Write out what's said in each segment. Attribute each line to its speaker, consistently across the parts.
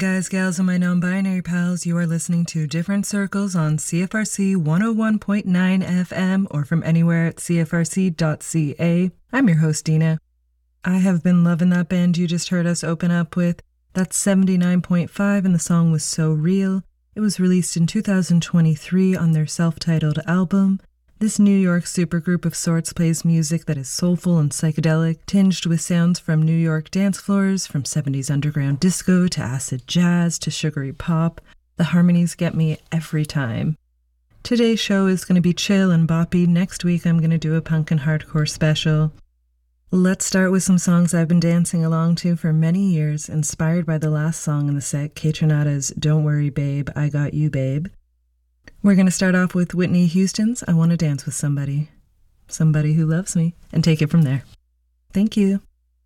Speaker 1: guys, gals, and my non-binary pals. You are listening to Different Circles on CFRC 101.9 FM or from anywhere at cfrc.ca. I'm your host, Dina. I have been loving that band you just heard us open up with. That's 79.5 and the song was So Real. It was released in 2023 on their self-titled album. This New York supergroup of sorts plays music that is soulful and psychedelic, tinged with sounds from New York dance floors, from 70s underground disco to acid jazz to sugary pop. The harmonies get me every time. Today's show is going to be chill and boppy. Next week I'm going to do a punk and hardcore special. Let's start with some songs I've been dancing along to for many years, inspired by the last song in the set, Kaytranada's Don't Worry Babe, I Got You Babe. We're going to start off with Whitney Houston's I Want to Dance with Somebody. Somebody who loves me, and take it from there. Thank you.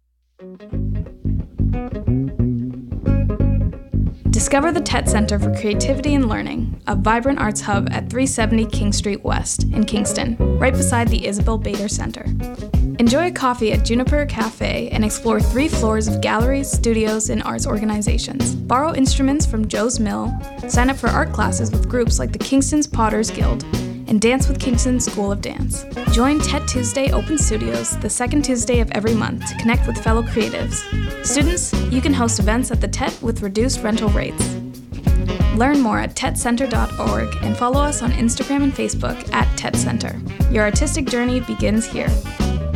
Speaker 2: Discover the TET Center for Creativity and Learning, a vibrant arts hub at 370 King Street West in Kingston, right beside the Isabel Bader Center. Enjoy a coffee at Juniper Cafe and explore 3 floors of galleries, studios, and arts organizations. Borrow instruments from Joe's Mill, sign up for art classes with groups like the Kingston's Potters Guild, and dance with Kingston School of Dance. Join TET Tuesday Open Studios the second Tuesday of every month to connect with fellow creatives. Students, you can host events at the TET with reduced rental rates. Learn more at tetcenter.org and follow us on Instagram and Facebook at TET Center. Your artistic journey begins here.